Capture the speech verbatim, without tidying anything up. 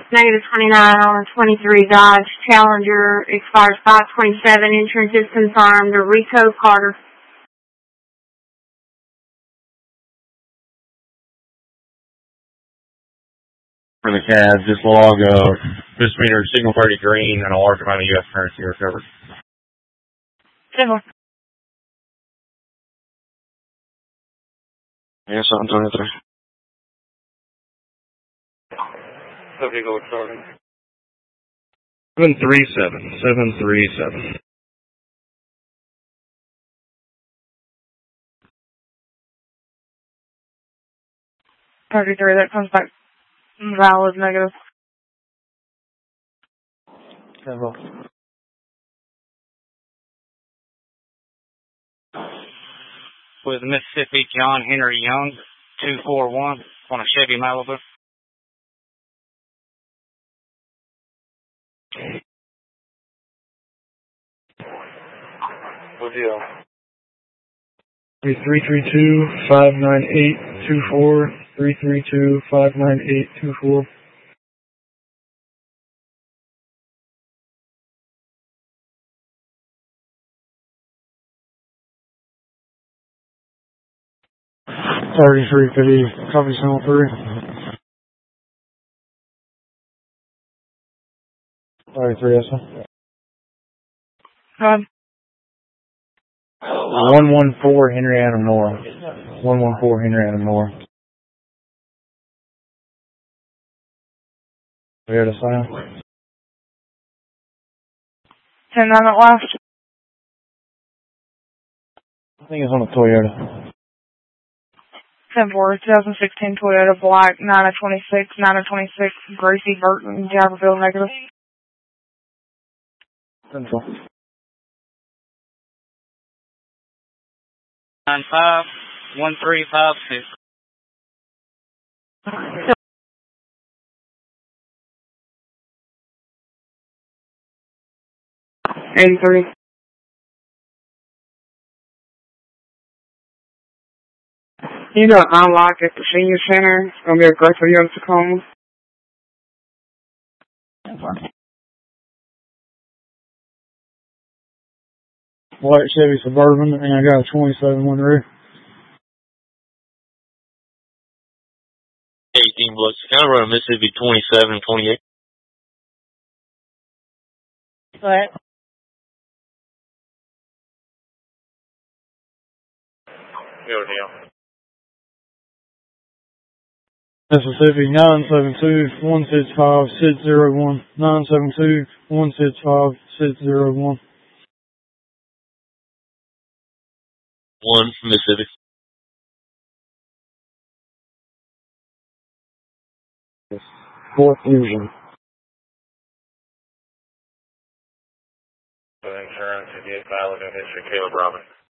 negative twenty-nine on a twenty-three Dodge Challenger, expires five twenty-seven, insurance is confirmed, to Rico Carter. For the C A D, just log uh, misdemeanor signal thirty green and a large amount of U S currency recovered. Civil. Yes, I'm twenty-three. Okay, go starting. seven three seven, seven three seven. thirty-three, that comes back valid negative. Civil. With Mississippi John Henry Young, two four one, on a Chevy Malibu. Good deal. three three two, five nine eight two four, three three two, five nine eight two four. thirty-three fifty, copy channel three. thirty-three, yes, sir. Um, one one four Henry Adam Nora. one one four Henry Adam Nora. We had a sign. ten nine at last. I think it's on a Toyota. ten four, twenty sixteen Toyota Black, nine of twenty-six, nine of twenty-six, Gracie Burton, Jaberville negative. Central. Nine five one three five six. eighty-three. You know, unlock at the senior center. It's going to be a great for you in Tacoma. White Chevy Suburban, and I got a twenty-seven one rear. eighteen bucks. Can I run a Mississippi twenty-seven, twenty-eight? What? Good deal. Mississippi nine seven two, one six five, six zero one. nine seven two, one six five, six zero one. One, Mississippi. Fourth Fusion. The insurance, if you valid in history, Caleb Robin.